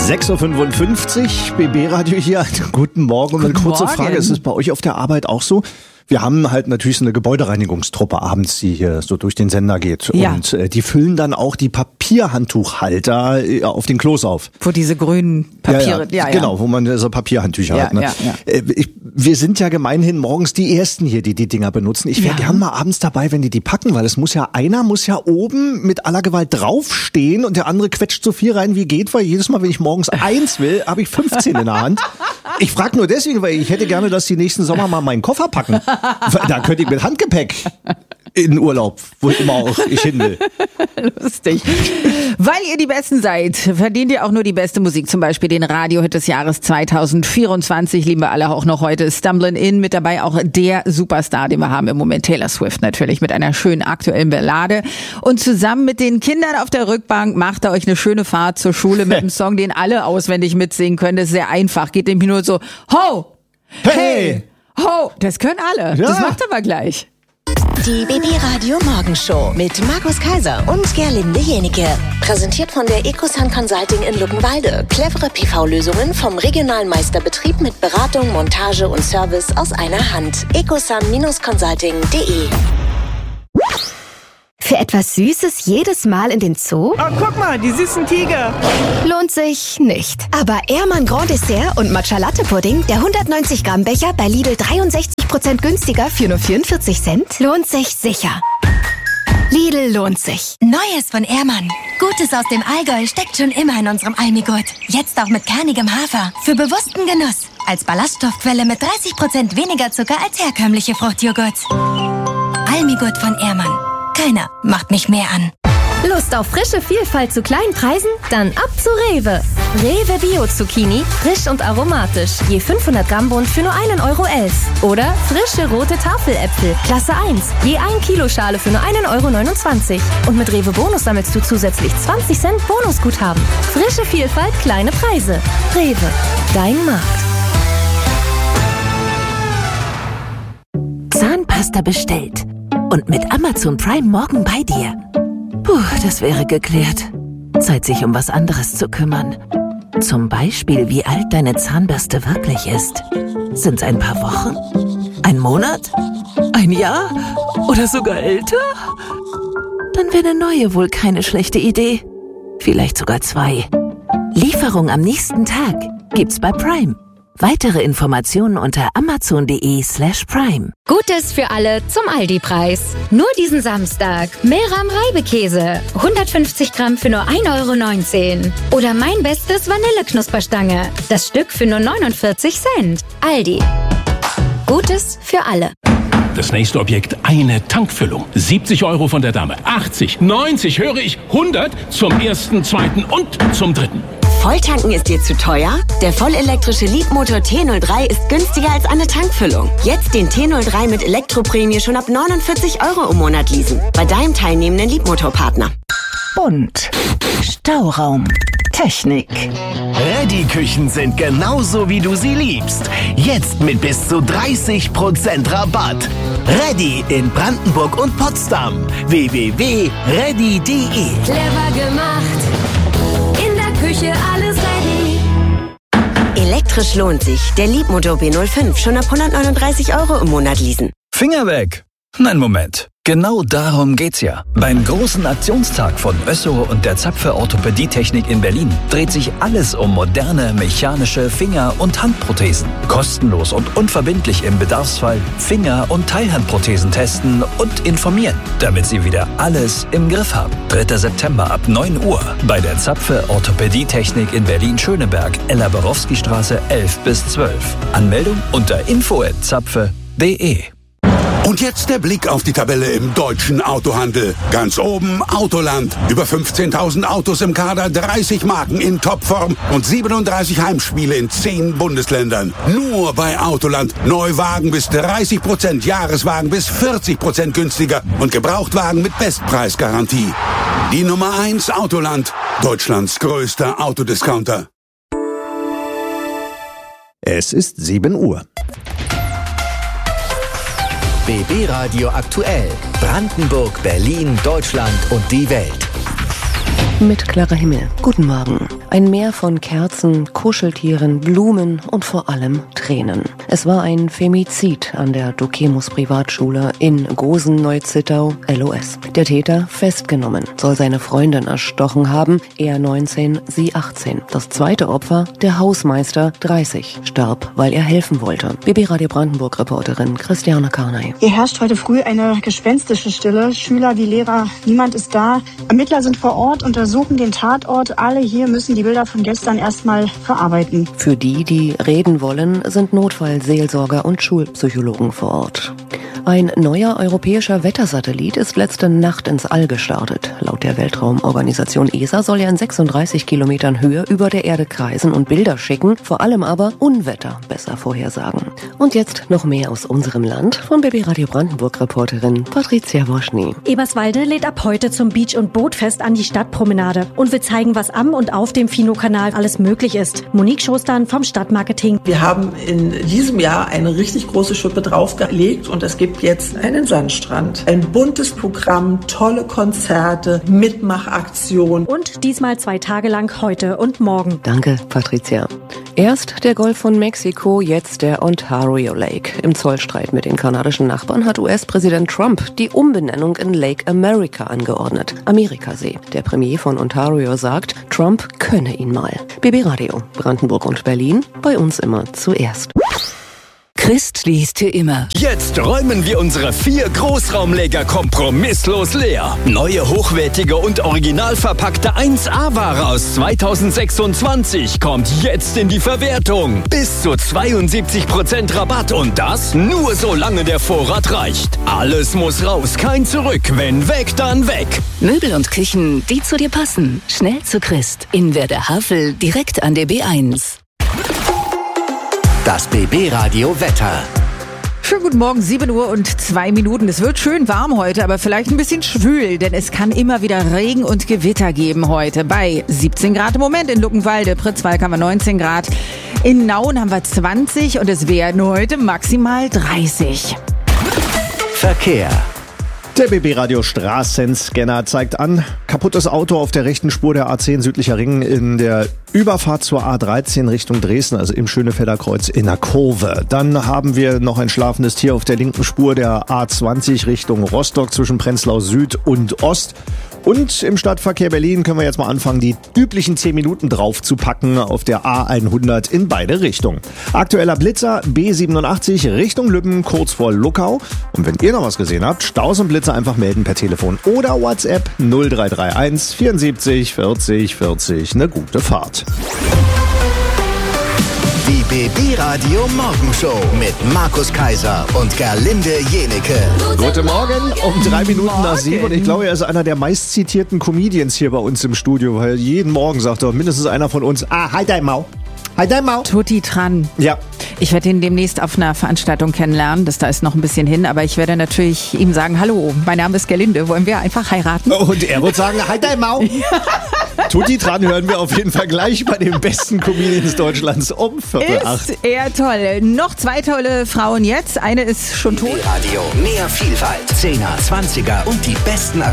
6.55 Uhr, BB-Radio hier. Guten Morgen. Und eine kurze Frage, ist es bei euch auf der Arbeit auch so? Wir haben halt natürlich so eine Gebäudereinigungstruppe abends, die hier so durch den Sender geht. Ja. Und die füllen dann auch die Papierhandtuchhalter auf den Klos auf. Wo diese grünen Papiere... Ja. Genau, wo man so Papierhandtücher hat. Ne? Ja. Wir sind ja gemeinhin morgens die Ersten hier, die Dinger benutzen. Ich wäre gern mal abends dabei, wenn die packen, weil einer muss ja oben mit aller Gewalt draufstehen und der andere quetscht so viel rein, wie geht, weil jedes Mal, wenn ich morgens 1 will, habe ich 15 in der Hand. Ich frage nur deswegen, weil ich hätte gerne, dass die nächsten Sommer mal meinen Koffer packen. Da könnte ich mit Handgepäck in den Urlaub, wo immer auch ich hin will. Lustig. Weil ihr die Besten seid, verdient ihr auch nur die beste Musik. Zum Beispiel den Radiohit des Jahres 2024. Lieben wir alle auch noch heute. Stumblin' In, mit dabei auch der Superstar, den wir haben im Moment. Taylor Swift natürlich mit einer schönen aktuellen Ballade. Und zusammen mit den Kindern auf der Rückbank macht er euch eine schöne Fahrt zur Schule mit einem Song, den alle auswendig mitsingen können. Das ist sehr einfach. Geht nämlich nur so, ho, hey, ho. Das können alle. Ja. Das macht aber gleich. Die BB-Radio Morgenshow mit Markus Kaiser und Gerlinde Jenike. Präsentiert von der Ecosun Consulting in Luckenwalde. Clevere PV-Lösungen vom regionalen Meisterbetrieb mit Beratung, Montage und Service aus einer Hand. ecosun-consulting.de. Für etwas Süßes jedes Mal in den Zoo? Oh, guck mal, die süßen Tiger. Lohnt sich nicht. Aber Ehrmann Grand Dessert und Matcha Latte Pudding, der 190 Gramm Becher bei Lidl 63% günstiger für nur 44 Cent, lohnt sich sicher. Lidl lohnt sich. Neues von Ehrmann. Gutes aus dem Allgäu steckt schon immer in unserem Almigurt. Jetzt auch mit kernigem Hafer. Für bewussten Genuss. Als Ballaststoffquelle mit 30% weniger Zucker als herkömmliche Fruchtjoghurts. Almigurt von Ehrmann. Keiner macht mich mehr an. Lust auf frische Vielfalt zu kleinen Preisen? Dann ab zu Rewe. Rewe Bio Zucchini, frisch und aromatisch. Je 500 Gramm Bund für nur 1,11 €. Oder frische rote Tafeläpfel, Klasse 1. Je 1 Kilo Schale für nur 1,29 €. Und mit Rewe Bonus sammelst du zusätzlich 20 Cent Bonusguthaben. Frische Vielfalt, kleine Preise. Rewe, dein Markt. Zahnpasta bestellt. Und mit Amazon Prime morgen bei dir. Puh, das wäre geklärt. Zeit, sich um was anderes zu kümmern. Zum Beispiel, wie alt deine Zahnbürste wirklich ist. Sind's ein paar Wochen? Ein Monat? Ein Jahr? Oder sogar älter? Dann wäre eine neue wohl keine schlechte Idee. Vielleicht sogar 2. Lieferung am nächsten Tag gibt's bei Prime. Weitere Informationen unter amazon.de/prime. Gutes für alle zum Aldi-Preis. Nur diesen Samstag. Meram Reibekäse. 150 Gramm für nur 1,19 €. Oder mein bestes Vanilleknusperstange. Das Stück für nur 49 Cent. Aldi. Gutes für alle. Das nächste Objekt, eine Tankfüllung. 70 € von der Dame. 80, 90, höre ich, 100 zum ersten, zweiten und zum dritten. Volltanken ist dir zu teuer? Der vollelektrische Leapmotor T03 ist günstiger als eine Tankfüllung. Jetzt den T03 mit Elektroprämie schon ab 49 € im Monat leasen. Bei deinem teilnehmenden Leapmotor-Partner. Bunt. Stauraum. Technik. Reddy-Küchen sind genauso, wie du sie liebst. Jetzt mit bis zu 30% Rabatt. Reddy in Brandenburg und Potsdam. www.reddy.de. Clever gemacht. In der Küche alles ready. Elektrisch lohnt sich. Der Leapmotor B05 schon ab 139 € im Monat leasen. Finger weg. Nein, Moment. Genau darum geht's ja. Beim großen Aktionstag von Össo und der Zapfe Orthopädietechnik in Berlin dreht sich alles um moderne mechanische Finger- und Handprothesen. Kostenlos und unverbindlich im Bedarfsfall Finger- und Teilhandprothesen testen und informieren, damit Sie wieder alles im Griff haben. 3. September ab 9 Uhr bei der Zapfe Orthopädietechnik in Berlin-Schöneberg, Ella-Borowski-Straße 11 bis 12. Anmeldung unter info@zapfe.de. Und jetzt der Blick auf die Tabelle im deutschen Autohandel. Ganz oben Autoland. Über 15.000 Autos im Kader, 30 Marken in Topform und 37 Heimspiele in 10 Bundesländern. Nur bei Autoland. Neuwagen bis 30%, Jahreswagen bis 40% günstiger und Gebrauchtwagen mit Bestpreisgarantie. Die Nummer 1 Autoland. Deutschlands größter Autodiscounter. Es ist 7 Uhr. BB Radio aktuell. Brandenburg, Berlin, Deutschland und die Welt. Mit klarer Himmel. Guten Morgen. Ein Meer von Kerzen, Kuscheltieren, Blumen und vor allem Tränen. Es war ein Femizid an der Dukemus Privatschule in Gosen-Neuzittau, LOS. Der Täter festgenommen, soll seine Freundin erstochen haben, er 19, sie 18. Das zweite Opfer, der Hausmeister, 30, starb, weil er helfen wollte. BB Radio Brandenburg-Reporterin Christiane Karnay. Hier herrscht heute früh eine gespenstische Stille. Schüler wie Lehrer, niemand ist da. Ermittler sind vor Ort, untersuchen den Tatort. Alle hier müssen die Bilder von gestern erstmal verarbeiten. Für die reden wollen, sind Notfallseelsorger und Schulpsychologen vor Ort. Ein neuer europäischer Wettersatellit ist letzte Nacht ins All gestartet. Laut der Weltraumorganisation ESA soll er in 36 Kilometern Höhe über der Erde kreisen und Bilder schicken, vor allem aber Unwetter besser vorhersagen. Und jetzt noch mehr aus unserem Land von BB Radio Brandenburg-Reporterin Patricia Woschny. Eberswalde lädt ab heute zum Beach- und Bootfest an die Stadtpromenade und will zeigen, was am und auf dem Fino-Kanal alles möglich ist. Monique Schostern vom Stadtmarketing. Wir haben in diesem Jahr eine richtig große Schippe draufgelegt und es gibt jetzt einen Sandstrand. Ein buntes Programm, tolle Konzerte, Mitmachaktionen. Und diesmal 2 Tage lang heute und morgen. Danke, Patricia. Erst der Golf von Mexiko, jetzt der Ontario Lake. Im Zollstreit mit den kanadischen Nachbarn hat US-Präsident Trump die Umbenennung in Lake America angeordnet. Amerikasee. Der Premier von Ontario sagt, Trump könne ihn mal. BB Radio, Brandenburg und Berlin, bei uns immer zuerst. Christ liest hier immer. Jetzt räumen wir unsere 4 Großraumleger kompromisslos leer. Neue, hochwertige und original verpackte 1A-Ware aus 2026 kommt jetzt in die Verwertung. Bis zu 72% Rabatt und das nur solange der Vorrat reicht. Alles muss raus, kein Zurück. Wenn weg, dann weg. Möbel und Küchen, die zu dir passen. Schnell zu Christ. In Werder-Havel, direkt an der B1. Das BB Radio Wetter. Schönen guten Morgen, 7 Uhr und 2 Minuten. Es wird schön warm heute, aber vielleicht ein bisschen schwül, denn es kann immer wieder Regen und Gewitter geben heute. Bei 17 Grad im Moment in Luckenwalde, Pritzwalk haben wir 19 Grad, in Nauen haben wir 20 und es werden heute maximal 30. Verkehr. Der BB Radio Straßenscanner zeigt an, kaputtes Auto auf der rechten Spur der A10 südlicher Ring in der Überfahrt zur A13 Richtung Dresden, also im Schönefelder Kreuz in der Kurve. Dann haben wir noch ein schlafendes Tier auf der linken Spur der A20 Richtung Rostock zwischen Prenzlau Süd und Ost. Und im Stadtverkehr Berlin können wir jetzt mal anfangen, die üblichen 10 Minuten drauf zu packen auf der A100 in beide Richtungen. Aktueller Blitzer B87 Richtung Lübben, kurz vor Luckau. Und wenn ihr noch was gesehen habt, Staus und Blitzer einfach melden per Telefon oder WhatsApp 0331 74 40 40. Eine gute Fahrt. Die BB Radio Morgenshow mit Markus Kaiser und Gerlinde Jenecke. Guten Morgen, um 3 Minuten nach 7. Und ich glaube, er ist einer der meistzitierten Comedians hier bei uns im Studio, weil jeden Morgen sagt doch mindestens einer von uns, halt dein Maul. Halt dein Maul. Tutti Tran. Ja. Ich werde ihn demnächst auf einer Veranstaltung kennenlernen. Da ist noch ein bisschen hin, aber ich werde natürlich ihm sagen, hallo, mein Name ist Gerlinde, wollen wir einfach heiraten? Und er wird sagen, halt dein Maul. Tutti Tran hören wir auf jeden Fall gleich bei den besten Comedians Deutschlands um 7:45. Ist er toll. Noch 2 tolle Frauen jetzt. Eine ist schon tot. Radio, mehr Vielfalt, 10er, 20er und die besten